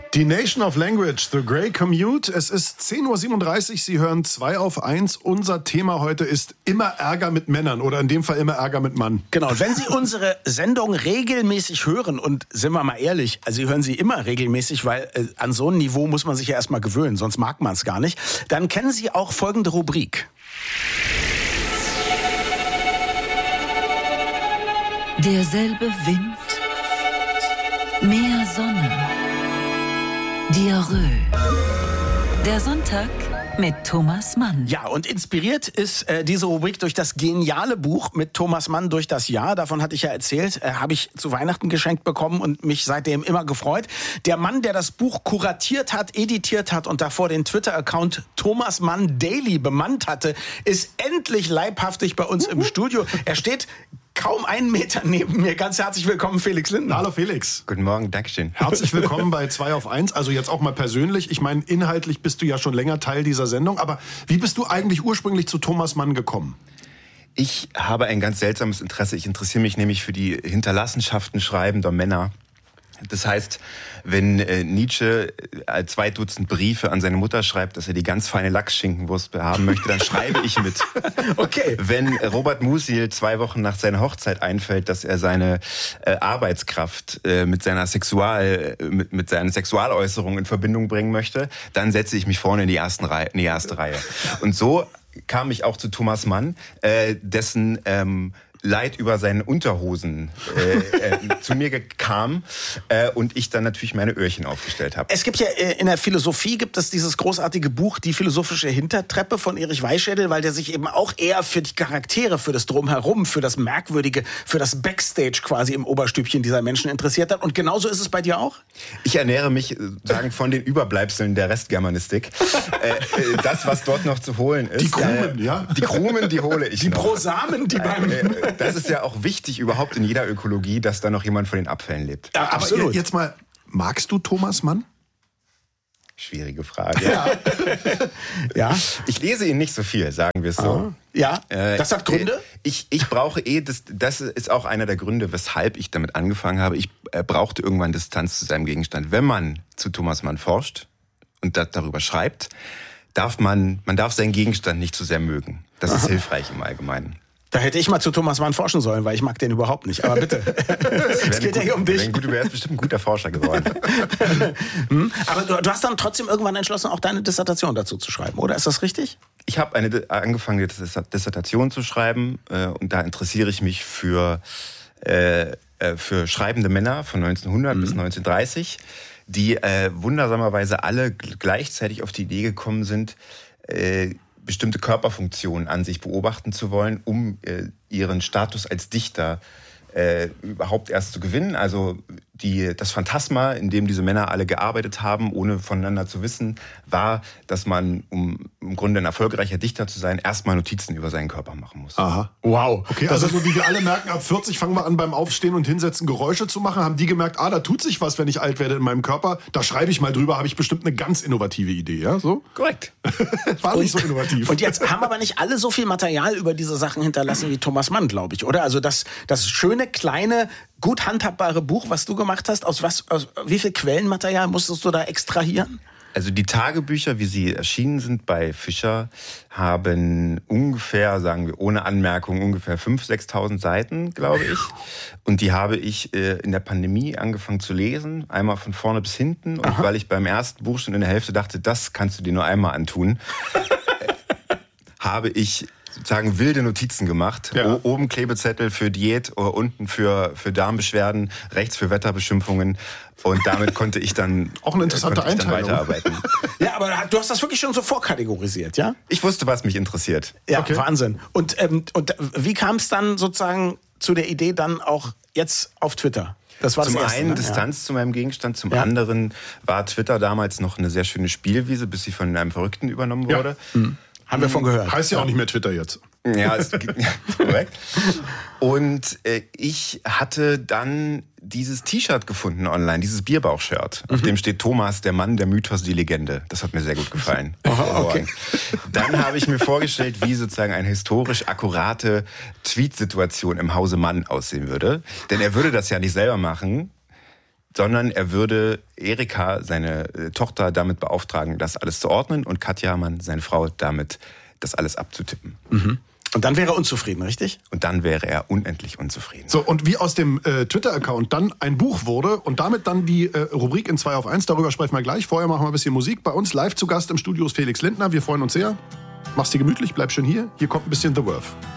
Die Nation of Language, The Grey Commute. Es ist 10.37 Uhr, Sie hören 2 auf 1. Unser Thema heute ist immer Ärger mit Männern oder in dem Fall immer Ärger mit Mann. Genau, und wenn Sie unsere Sendung regelmäßig hören, und sind wir mal ehrlich, also Sie hören sie immer regelmäßig, weil an so ein Niveau muss man sich ja erstmal gewöhnen, sonst mag man es gar nicht, dann kennen Sie auch folgende Rubrik. Derselbe Wind, mehr Sonne, Diarrhoe. Der Sonntag mit Thomas Mann. Ja, und inspiriert ist diese Rubrik durch das geniale Buch mit Thomas Mann durch das Jahr. Davon hatte ich ja erzählt, habe ich zu Weihnachten geschenkt bekommen und mich seitdem immer gefreut. Der Mann, der das Buch kuratiert hat, editiert hat und davor den Twitter-Account Thomas Mann Daily bemannt hatte, ist endlich leibhaftig bei uns im Studio. Er steht kaum einen Meter neben mir. Ganz herzlich willkommen, Felix Lindner. Hallo Felix. Guten Morgen, Dankeschön. Herzlich willkommen bei 2 auf 1. Also jetzt auch mal persönlich. Ich meine, inhaltlich bist du ja schon länger Teil dieser Sendung. Aber wie bist du eigentlich ursprünglich zu Thomas Mann gekommen? Ich habe ein ganz seltsames Interesse. Ich interessiere mich nämlich für die Hinterlassenschaften schreibender Männer. Das heißt, wenn Nietzsche 2 Dutzend Briefe an seine Mutter schreibt, dass er die ganz feine Lachsschinkenwurst haben möchte, dann schreibe ich mit. Okay. Wenn Robert Musil 2 Wochen nach seiner Hochzeit einfällt, dass er seine Arbeitskraft mit seiner Sexualäußerung in Verbindung bringen möchte, dann setze ich mich vorne in die erste Reihe. Und so kam ich auch zu Thomas Mann, dessen Leid über seinen Unterhosen zu mir kam und ich dann natürlich meine Öhrchen aufgestellt habe. Es gibt ja in der Philosophie gibt es dieses großartige Buch Die philosophische Hintertreppe von Erich Weichschädel, weil der sich eben auch eher für die Charaktere, für das Drumherum, für das Merkwürdige, für das Backstage quasi im Oberstübchen dieser Menschen interessiert hat. Und genauso ist es bei dir auch? Ich ernähre mich sagen von den Überbleibseln der Restgermanistik. Das, was dort noch zu holen ist. Die Krumen, ja? Die Krumen, die hole ich die noch. Die Prosamen, die beim... Das ist ja auch wichtig überhaupt in jeder Ökologie, dass da noch jemand von den Abfällen lebt. Ja, absolut. Aber jetzt mal, magst du Thomas Mann? Schwierige Frage. Ja. Ja. Ich lese ihn nicht so viel, sagen wir es so. Ja, das hat Gründe? Ich brauche das ist auch einer der Gründe, weshalb ich damit angefangen habe. Ich brauchte irgendwann Distanz zu seinem Gegenstand. Wenn man zu Thomas Mann forscht und darüber schreibt, darf man seinen Gegenstand nicht zu sehr mögen. Das ist hilfreich im Allgemeinen. Da hätte ich mal zu Thomas Mann forschen sollen, weil ich mag den überhaupt nicht. Aber bitte, es geht ja hier um dich. Du wärst bestimmt ein guter Forscher geworden. Aber du hast dann trotzdem irgendwann entschlossen, auch deine Dissertation dazu zu schreiben, oder? Ist das richtig? Ich habe angefangen, eine Dissertation zu schreiben und da interessiere ich mich für schreibende Männer von 1900 bis 1930, die wundersamerweise alle gleichzeitig auf die Idee gekommen sind, bestimmte Körperfunktionen an sich beobachten zu wollen, um ihren Status als Dichter überhaupt erst zu gewinnen. Also das Phantasma, in dem diese Männer alle gearbeitet haben, ohne voneinander zu wissen, war, dass man, um im Grunde ein erfolgreicher Dichter zu sein, erstmal Notizen über seinen Körper machen muss. Aha. Wow. Okay, also so wie wir alle merken, ab 40 fangen wir an, beim Aufstehen und Hinsetzen Geräusche zu machen, haben die gemerkt, da tut sich was, wenn ich alt werde in meinem Körper. Da schreibe ich mal drüber, habe ich bestimmt eine ganz innovative Idee, ja? So? Korrekt. War nicht so innovativ. Und jetzt haben aber nicht alle so viel Material über diese Sachen hinterlassen wie Thomas Mann, glaube ich, oder? Also das schöne, kleine, gut handhabbare Buch, was du gemacht hast, aus wie viel Quellenmaterial musstest du da extrahieren? Also die Tagebücher, wie sie erschienen sind bei Fischer, haben ungefähr, sagen wir ohne Anmerkung, ungefähr 5.000, 6.000 Seiten, glaube ich. Und die habe ich in der Pandemie angefangen zu lesen, einmal von vorne bis hinten. Und weil ich beim ersten Buch schon in der Hälfte dachte, das kannst du dir nur einmal antun, habe ich sozusagen wilde Notizen gemacht. Ja. Oben Klebezettel für Diät, unten für Darmbeschwerden, rechts für Wetterbeschimpfungen. Und damit konnte ich dann, auch eine interessante Einteilung. Weiterarbeiten. Ja, aber du hast das wirklich schon so vorkategorisiert, ja? Ich wusste, was mich interessiert. Ja, okay. Wahnsinn. Und wie kam es dann sozusagen zu der Idee dann auch jetzt auf Twitter? Das war zum das erste, einen ne? Distanz zu meinem Gegenstand, zum anderen war Twitter damals noch eine sehr schöne Spielwiese, bis sie von einem Verrückten übernommen wurde. Ja. Haben wir von gehört. Heißt ja auch nicht mehr Twitter jetzt. Ja, ist korrekt. Und ich hatte dann dieses T-Shirt gefunden online, dieses Bierbauch-Shirt, auf dem steht Thomas, der Mann, der Mythos, die Legende. Das hat mir sehr gut gefallen. Okay. Dann habe ich mir vorgestellt, wie sozusagen eine historisch akkurate Tweet-Situation im Hause Mann aussehen würde. Denn er würde das ja nicht selber machen, sondern er würde Erika, seine Tochter, damit beauftragen, das alles zu ordnen und Katja Hamann, seine Frau, damit das alles abzutippen. Mhm. Und dann wäre er unzufrieden, richtig? Und dann wäre er unendlich unzufrieden. So, und wie aus dem Twitter-Account dann ein Buch wurde und damit dann die Rubrik in 2 auf 1, darüber sprechen wir gleich. Vorher machen wir ein bisschen Musik. Bei uns live zu Gast im Studio ist Felix Lindner. Wir freuen uns sehr. Mach's dir gemütlich, bleib schön hier. Hier kommt ein bisschen The Worth.